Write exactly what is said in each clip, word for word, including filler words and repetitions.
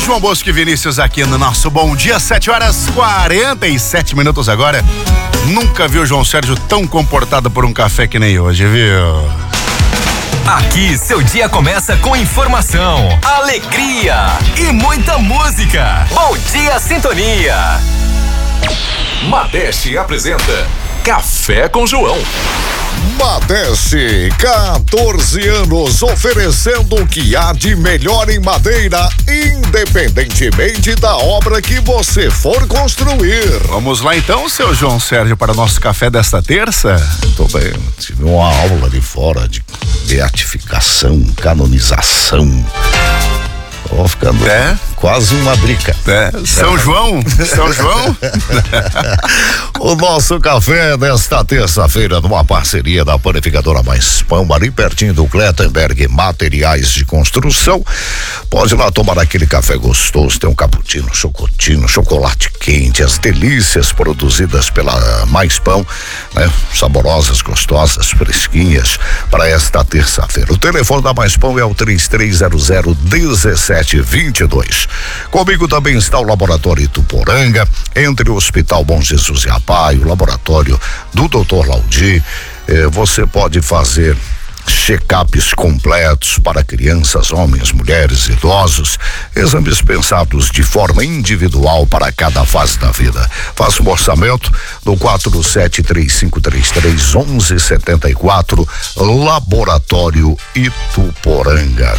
João Bosco e Vinícius aqui no nosso Bom Dia, sete horas quarenta e sete minutos agora. Nunca vi o João Sérgio tão comportado por um café que nem hoje, viu? Aqui seu dia começa com informação, alegria e muita música. Bom Dia Sintonia. Madeste apresenta Café com João. Madeste, quatorze anos oferecendo o que há de melhor em madeira, independentemente da obra que você for construir. Vamos lá então, seu João Sérgio, para o nosso café desta terça? Tô bem, tive uma aula ali fora de beatificação, canonização. Tô ficando é? quase uma brica. É. São João? São João? O nosso café desta terça-feira, numa parceria da Panificadora Mais Pão, ali pertinho do Clettenberg Materiais de Construção. Pode ir lá tomar aquele café gostoso, tem um cappuccino, chocotino, chocolate quente, as delícias produzidas pela Mais Pão, né? Saborosas, gostosas, fresquinhas, para esta terça-feira. O telefone da Mais Pão é o três três zero zero um sete dois dois. Comigo também está o Laboratório Ituporanga, entre o Hospital Bom Jesus e a Pai, o laboratório do doutor Laudi. Eh, você pode fazer check-ups completos para crianças, homens, mulheres, idosos, exames pensados de forma individual para cada fase da vida. Faça um orçamento no quatro sete três cinco três três um um sete quatro, Laboratório Ituporanga.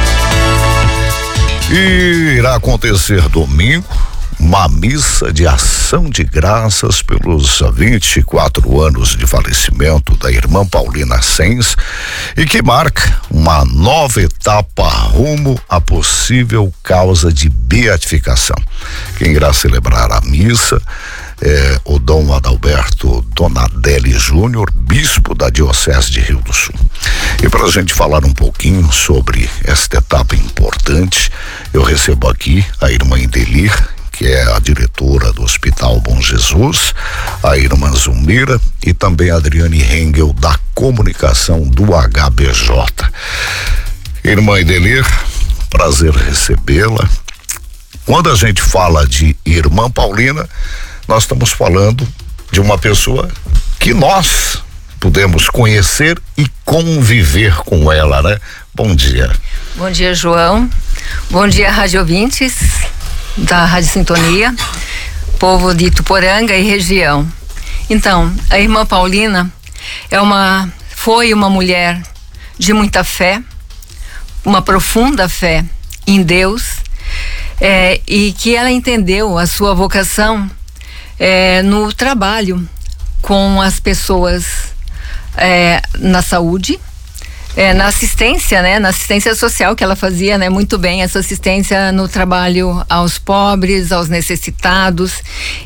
E irá acontecer domingo uma missa de ação de graças pelos vinte e quatro anos de falecimento da irmã Paulina Sens, e que marca uma nova etapa rumo à possível causa de beatificação. Quem irá celebrar a missa é o Dom Adalberto Donadelli Júnior, bispo da Diocese de Rio do Sul. E para a gente falar um pouquinho sobre esta etapa importante, eu recebo aqui a irmã Indelir, que é a diretora do Hospital Bom Jesus, a irmã Zumira e também a Adriane Hengel, da comunicação do H B J. Irmã Indelir, prazer recebê-la. Quando a gente fala de irmã Paulina, nós estamos falando de uma pessoa que nós podemos conhecer e conviver com ela, né? Bom dia. Bom dia, João. Bom dia, rádio ouvintes da Rádio Sintonia, povo de Ituporanga e região. Então, a irmã Paulina é uma, foi uma mulher de muita fé, uma profunda fé em Deus, é, e que ela entendeu a sua vocação é, no trabalho com as pessoas é, na saúde, É, na assistência, né? Na assistência social que ela fazia, né? Muito bem, essa assistência no trabalho aos pobres, aos necessitados.